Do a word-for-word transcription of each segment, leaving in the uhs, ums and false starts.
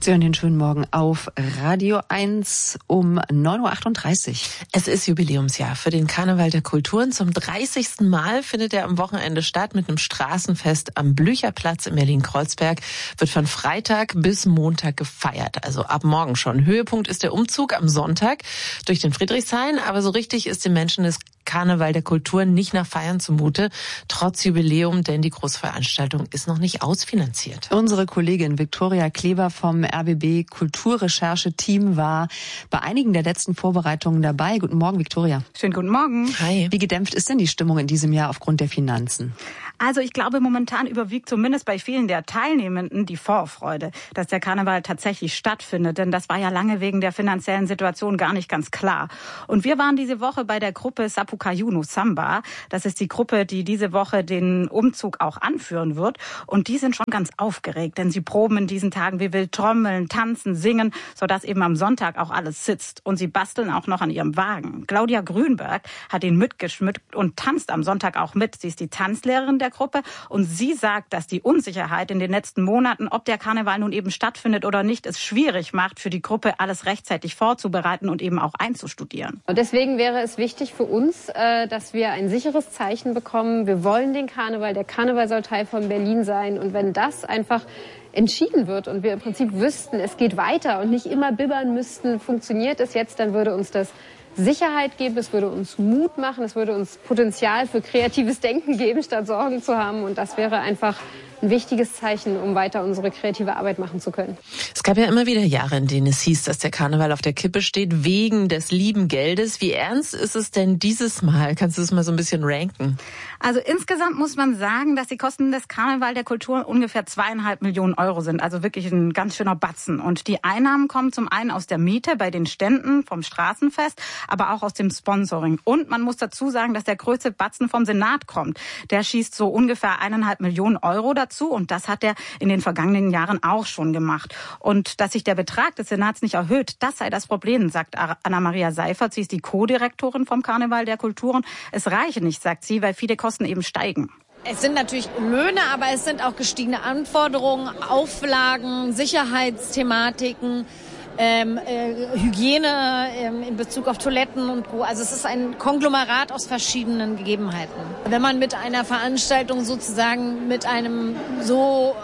Sie hören den schönen Morgen auf Radio eins um neun Uhr achtunddreißig. Es ist Jubiläumsjahr für den Karneval der Kulturen. Zum dreißigsten Mal findet er am Wochenende statt mit einem Straßenfest am Blücherplatz in Berlin-Kreuzberg. Wird von Freitag bis Montag gefeiert, also ab morgen schon. Höhepunkt ist der Umzug am Sonntag durch den Friedrichshain, aber so richtig ist den Menschen das Karneval der Kulturen nicht nach Feiern zumute, trotz Jubiläum, denn die Großveranstaltung ist noch nicht ausfinanziert. Unsere Kollegin Viktoria Kleber vom R B B Kulturrecherche-Team war bei einigen der letzten Vorbereitungen dabei. Guten Morgen, Viktoria. Schönen guten Morgen. Hi. Wie gedämpft ist denn die Stimmung in diesem Jahr aufgrund der Finanzen? Also ich glaube, momentan überwiegt zumindest bei vielen der Teilnehmenden die Vorfreude, dass der Karneval tatsächlich stattfindet. Denn das war ja lange wegen der finanziellen Situation gar nicht ganz klar. Und wir waren diese Woche bei der Gruppe Sapukayunu Samba. Das ist die Gruppe, die diese Woche den Umzug auch anführen wird. Und die sind schon ganz aufgeregt, denn sie proben in diesen Tagen wie wild trommeln, tanzen, singen, sodass eben am Sonntag auch alles sitzt. Und sie basteln auch noch an ihrem Wagen. Claudia Grünberg hat ihn mitgeschmückt und tanzt am Sonntag auch mit. Sie ist die Tanzlehrerin der Gruppe und sie sagt, dass die Unsicherheit in den letzten Monaten, ob der Karneval nun eben stattfindet oder nicht, es schwierig macht für die Gruppe, alles rechtzeitig vorzubereiten und eben auch einzustudieren. Und deswegen wäre es wichtig für uns, dass wir ein sicheres Zeichen bekommen. Wir wollen den Karneval, der Karneval soll Teil von Berlin sein und wenn das einfach entschieden wird und wir im Prinzip wüssten, es geht weiter und nicht immer bibbern müssten, funktioniert es jetzt, dann würde uns das Sicherheit geben, es würde uns Mut machen, es würde uns Potenzial für kreatives Denken geben, statt Sorgen zu haben. Und das wäre einfach ein wichtiges Zeichen, um weiter unsere kreative Arbeit machen zu können. Es gab ja immer wieder Jahre, in denen es hieß, dass der Karneval auf der Kippe steht, wegen des lieben Geldes. Wie ernst ist es denn dieses Mal? Kannst du es mal so ein bisschen ranken? Also insgesamt muss man sagen, dass die Kosten des Karneval der Kultur ungefähr zweieinhalb Millionen Euro sind. Also wirklich ein ganz schöner Batzen. Und die Einnahmen kommen zum einen aus der Miete bei den Ständen vom Straßenfest, aber auch aus dem Sponsoring. Und man muss dazu sagen, dass der größte Batzen vom Senat kommt. Der schießt so ungefähr eineinhalb Millionen Euro dazu. Und das hat er in den vergangenen Jahren auch schon gemacht. Und dass sich der Betrag des Senats nicht erhöht, das sei das Problem, sagt Anna-Maria Seifert. Sie ist die Co-Direktorin vom Karneval der Kulturen. Es reiche nicht, sagt sie, weil viele Kosten eben steigen. Es sind natürlich Löhne, aber es sind auch gestiegene Anforderungen, Auflagen, Sicherheitsthematiken, ähm, äh, Hygiene ähm, in Bezug auf Toiletten und Co. Also es ist ein Konglomerat aus verschiedenen Gegebenheiten. Wenn man mit einer Veranstaltung sozusagen mit einem so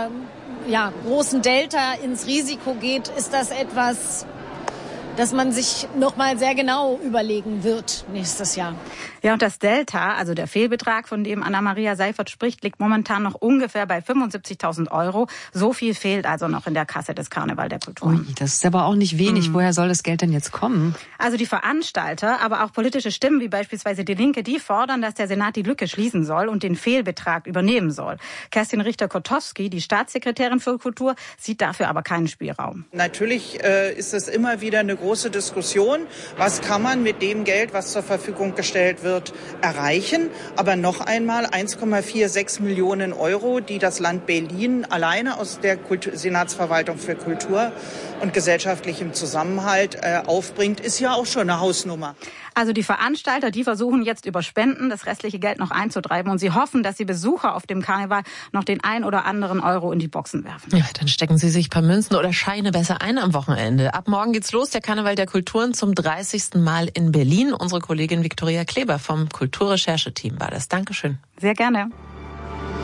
äh, ja, großen Delta ins Risiko geht, ist das etwas, dass man sich noch mal sehr genau überlegen wird nächstes Jahr. Ja, und das Delta, also der Fehlbetrag, von dem Anna-Maria Seifert spricht, liegt momentan noch ungefähr bei fünfundsiebzigtausend Euro. So viel fehlt also noch in der Kasse des Karneval der Kulturen. Ui, das ist aber auch nicht wenig. Mhm. Woher soll das Geld denn jetzt kommen? Also die Veranstalter, aber auch politische Stimmen wie beispielsweise die Linke, die fordern, dass der Senat die Lücke schließen soll und den Fehlbetrag übernehmen soll. Kerstin Richter-Kotowski, die Staatssekretärin für Kultur, sieht dafür aber keinen Spielraum. Natürlich äh, ist es immer wieder eine große Diskussion. Was kann man mit dem Geld, was zur Verfügung gestellt wird, wird erreichen. Aber noch einmal eins Komma sechsundvierzig Millionen Euro, die das Land Berlin alleine aus der Kultur- Senatsverwaltung für Kultur und gesellschaftlichem Zusammenhalt äh, aufbringt, ist ja auch schon eine Hausnummer. Also die Veranstalter, die versuchen jetzt über Spenden das restliche Geld noch einzutreiben und sie hoffen, dass die Besucher auf dem Karneval noch den ein oder anderen Euro in die Boxen werfen. Ja, dann stecken sie sich ein paar Münzen oder Scheine besser ein am Wochenende. Ab morgen geht's los, der Karneval der Kulturen zum dreißigsten Mal in Berlin. Unsere Kollegin Viktoria Kleber vom Kulturrecherche-Team war das. Dankeschön. Sehr gerne.